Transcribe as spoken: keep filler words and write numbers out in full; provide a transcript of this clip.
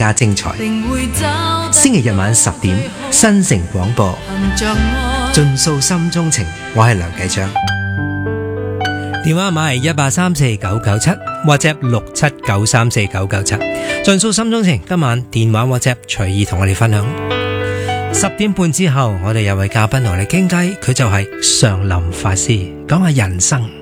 加精彩。星期日晚十點，新城廣播，盡訴心中情。我係梁繼章，電話號碼係一八三四九九七，或者六七九三四九九七。盡訴心中情，今晚電話或者隨意同我哋分享。十點半之後，我哋有位嘉賓同我哋傾偈，佢就係常林法師，講下人生。